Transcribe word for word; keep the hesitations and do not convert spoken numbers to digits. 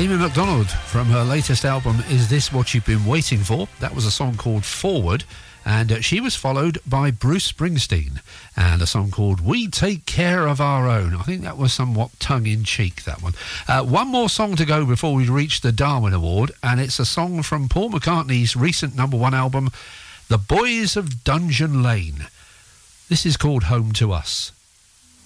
Amy Macdonald from her latest album, Is This What You've Been Waiting For? That was a song called Forward, and uh, she was followed by Bruce Springsteen and a song called We Take Care of Our Own. I think that was somewhat tongue-in-cheek, that one. Uh, one more song to go before we reach the Darwin Award, and it's a song from Paul McCartney's recent number one album, The Boys of Dungeon Lane. This is called Home to Us.